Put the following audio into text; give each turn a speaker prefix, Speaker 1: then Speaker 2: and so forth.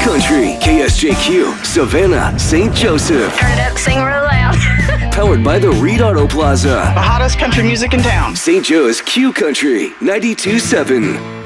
Speaker 1: Country, KSJQ, Savannah, St. Joseph.
Speaker 2: Turn it up, sing real loud.
Speaker 1: Powered by the Reed Auto Plaza.
Speaker 3: The hottest country music in town.
Speaker 1: St. Joe's Q Country, 92.7.